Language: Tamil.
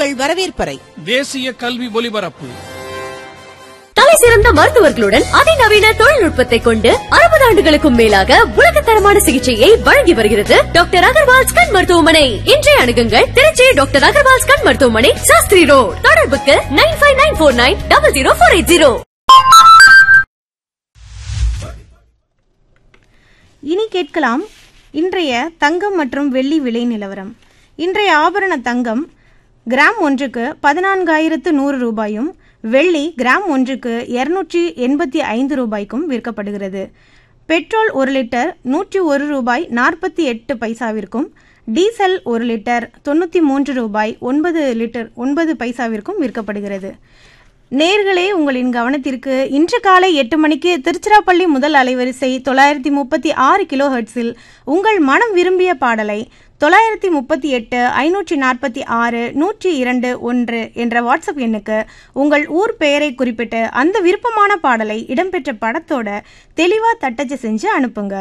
உங்கள் வரவேற்பறை. தேசிய கல்வி ஒலிபரப்பு. தலை சிறந்த மருத்துவர்களுடன் அதிநவீன தொழில்நுட்பத்தை கொண்டு 60 ஆண்டுகளுக்கும் மேலாக உலகத்தரமான சிகிச்சையை வழங்கி வருகிறது டாக்டர் அகர்வால்ஸ் கண் மருத்துவமனை. இன்றைய அணுகுங்கள் திருச்சி டாக்டர் அகர்வால்ஸ் கண் மருத்துவமனை, சாஸ்திரி ரோட். தொடர்புக்கு 9594900480. இனி கேட்கலாம் இன்றைய தங்கம் மற்றும் வெள்ளி விலை நிலவரம். இன்றைய ஆபரண தங்கம் கிராம் ஒன்றுக்கு 14,100 ரூபாயும், வெள்ளி கிராம் ஒன்றுக்கு 285 ரூபாய்க்கும் விற்கப்படுகிறது. பெட்ரோல் 1 லிட்டர் 101 ரூபாய் 48 பைசாவிற்கும், டீசல் 1 லிட்டர் 93 ரூபாய் 9 பைசாவிற்கும் விற்கப்படுகிறது. நேர்களே, உங்களின் கவனத்திற்கு இன்று காலை 8 மணிக்கு திருச்சிராப்பள்ளி முதல் அலைவரிசை 936 கிலோஹெர்ட்ஸில் உங்கள் மனம் விரும்பிய பாடலை 938 546 102 என்ற வாட்ஸ்அப் எண்ணுக்கு உங்கள் ஊர் பெயரை குறிப்பிட்டு அந்த விருப்பமான பாடலை இடம்பெற்ற படத்தோட தெளிவா தட்டச்சு செஞ்சு அனுப்புங்க.